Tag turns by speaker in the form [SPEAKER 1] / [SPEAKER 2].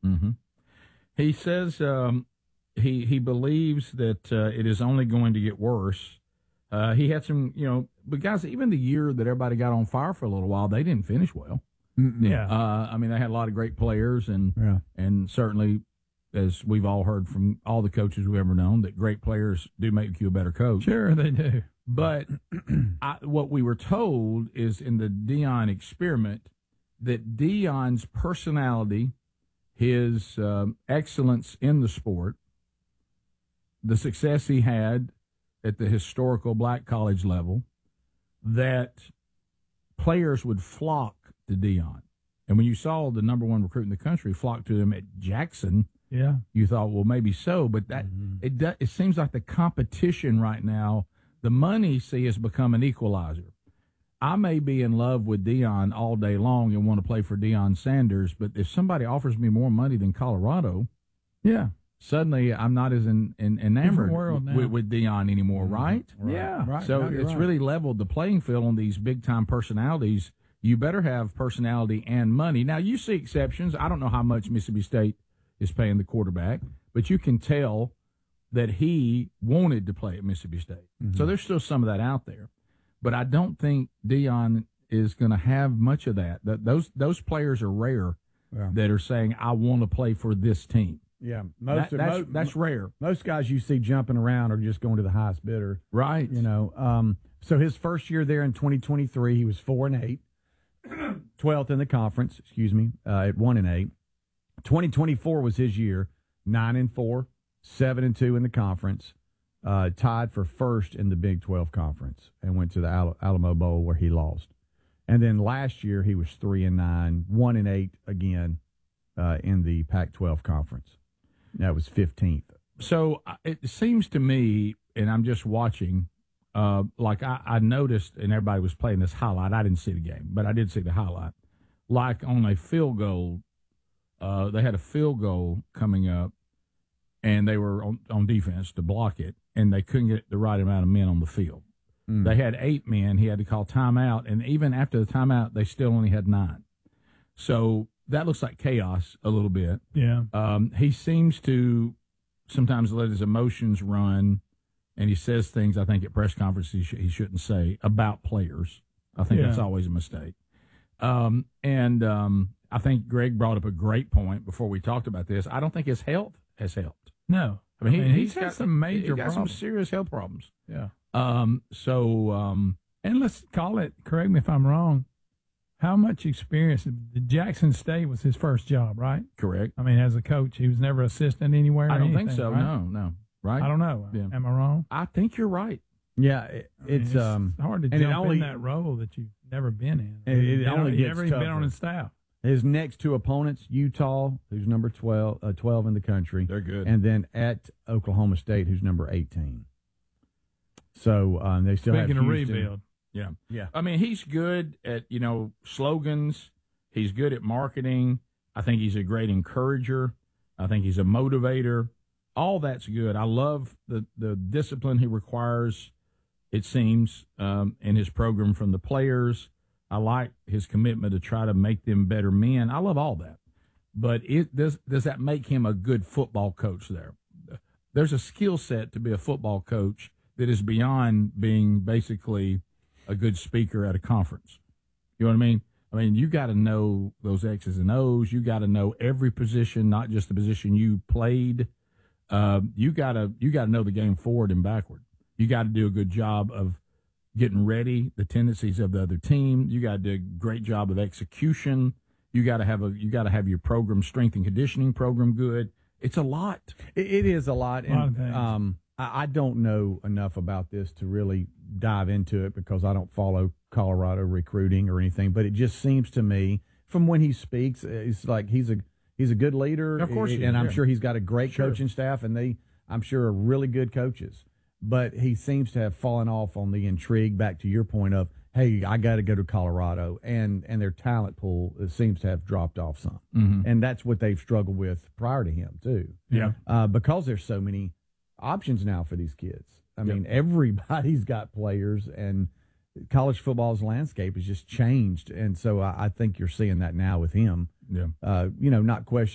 [SPEAKER 1] Mm-hmm. He says he believes that it is only going to get worse. He had some, but guys, even the year that everybody got on fire for a little while, they didn't finish well.
[SPEAKER 2] Yeah.
[SPEAKER 1] I mean, they had a lot of great players, and certainly, as we've all heard from all the coaches we've ever known, that great players do make you a better coach.
[SPEAKER 2] Sure, they do.
[SPEAKER 1] But what we were told is in the Deion experiment that Deion's personality, his excellence in the sport, the success he had at the historical black college level, that players would flock to Deion. And when you saw the number one recruit in the country flock to him at Jackson, you thought, well, maybe so. But that it seems like the competition right now, the money, has become an equalizer. I may be in love with Deion all day long and want to play for Deion Sanders, but if somebody offers me more money than Colorado, suddenly I'm not as enamored with Deion anymore, right?
[SPEAKER 2] Yeah.
[SPEAKER 1] Right. So it's really leveled the playing field on these big-time personalities. You better have personality and money. Now, you see exceptions. I don't know how much Mississippi State is paying the quarterback, but you can tell that he wanted to play at Mississippi State. Mm-hmm. So there's still some of that out there. But I don't think Deion is going to have much of that. Those players are rare that are saying, I want to play for this team.
[SPEAKER 3] Yeah,
[SPEAKER 1] that's rare.
[SPEAKER 3] Most guys you see jumping around are just going to the highest bidder.
[SPEAKER 1] Right.
[SPEAKER 3] So his first year there in 2023, he was 4-8, 12th in the conference, at 1-8. 2024 was his year, 9-4, 7-2 in the conference, tied for first in the Big 12 conference, and went to the Alamo Bowl where he lost. And then last year he was 3-9, 1-8 again in the Pac-12 conference. That was 15th.
[SPEAKER 1] So it seems to me, and I'm just watching, I noticed, and everybody was playing this highlight. I didn't see the game, but I did see the highlight. Like on a field goal, they had a field goal coming up, and they were on defense to block it, and they couldn't get the right amount of men on the field. They had 8 men. He had to call timeout, and even after the timeout, they still only had 9. So that looks like chaos a little bit.
[SPEAKER 2] Yeah.
[SPEAKER 1] He seems to sometimes let his emotions run, and he says things, I think, at press conferences he shouldn't say about players. I think that's always a mistake. I think Greg brought up a great point before we talked about this. I don't think his health has helped.
[SPEAKER 2] No.
[SPEAKER 1] I mean,
[SPEAKER 2] he's got some major problems.
[SPEAKER 1] Some serious health problems.
[SPEAKER 2] Yeah.
[SPEAKER 1] And
[SPEAKER 2] let's call it, correct me if I'm wrong, how much experience? Jackson State was his first job, right?
[SPEAKER 1] Correct.
[SPEAKER 2] I mean, as a coach, he was never assistant anywhere.
[SPEAKER 1] I don't think so.
[SPEAKER 2] Right?
[SPEAKER 1] No. Right?
[SPEAKER 2] I don't know.
[SPEAKER 1] Yeah.
[SPEAKER 2] Am I wrong?
[SPEAKER 1] I think you're right.
[SPEAKER 3] Yeah, it's
[SPEAKER 2] hard to jump in that role that you've never been in.
[SPEAKER 3] You've
[SPEAKER 2] never even been on his staff.
[SPEAKER 3] His next 2 opponents, Utah, who's number 12 in the country.
[SPEAKER 1] They're good.
[SPEAKER 3] And then at Oklahoma State, who's number 18. So they still
[SPEAKER 2] Speaking
[SPEAKER 3] have
[SPEAKER 2] of
[SPEAKER 3] Houston.
[SPEAKER 2] rebuild.
[SPEAKER 1] Yeah. I mean, he's good at, slogans. He's good at marketing. I think he's a great encourager. I think he's a motivator. All that's good. I love the discipline he requires, it seems, in his program from the players. I like his commitment to try to make them better men. I love all that. But does that make him a good football coach there? There's a skill set to be a football coach that is beyond being basically a good speaker at a conference. You know what I mean? I mean, you got to know those X's and O's. You got to know every position, not just the position you played. You got to know the game forward and backward. You got to do a good job of getting ready, the tendencies of the other team. You got to do a great job of execution. You got to have your program, strength and conditioning program, good. It's a lot.
[SPEAKER 3] It is a lot.
[SPEAKER 2] And
[SPEAKER 3] I don't know enough about this to really dive into it because I don't follow Colorado recruiting or anything. But it just seems to me, from when he speaks, it's like he's a good leader.
[SPEAKER 1] Of course,
[SPEAKER 3] and I'm sure he's got a great coaching staff, and I'm sure, are really good coaches. But he seems to have fallen off on the intrigue, back to your point of, hey, I got to go to Colorado, and their talent pool seems to have dropped off some.
[SPEAKER 1] Mm-hmm.
[SPEAKER 3] And that's what they've struggled with prior to him, too.
[SPEAKER 2] Yeah.
[SPEAKER 3] Because there's so many options now for these kids. I mean, everybody's got players, and college football's landscape has just changed. And so I think you're seeing that now with him.
[SPEAKER 1] Yeah.
[SPEAKER 3] Not question.